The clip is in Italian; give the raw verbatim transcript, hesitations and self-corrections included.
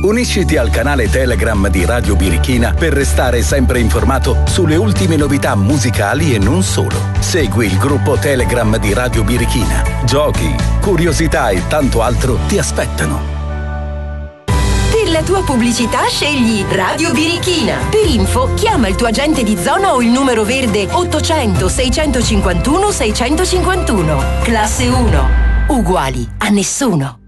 Unisciti al canale Telegram di Radio Birichina per restare sempre informato sulle ultime novità musicali e non solo. Segui il gruppo Telegram di Radio Birichina. Giochi, curiosità e tanto altro ti aspettano. Per la tua pubblicità scegli Radio Birichina. Per info chiama il tuo agente di zona o il numero verde ottocento seicentocinquantuno seicentocinquantuno. Classe uno. Uguali a nessuno.